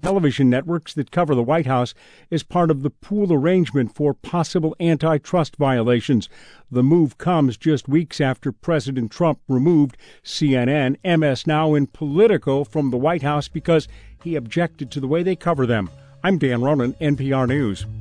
television networks that cover the White House as part of the pool arrangement for possible antitrust violations. The move comes just weeks after President Trump removed CNN, MS Now, and Politico from the White House because he objected to the way they cover them. I'm Dan Ronan, NPR News.